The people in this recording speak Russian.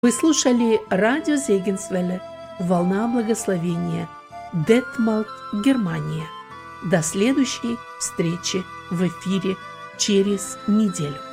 Вы слушали радио Зегенсвелле «Волна благословения», Детмалт, Германия. До следующей встречи в эфире через неделю.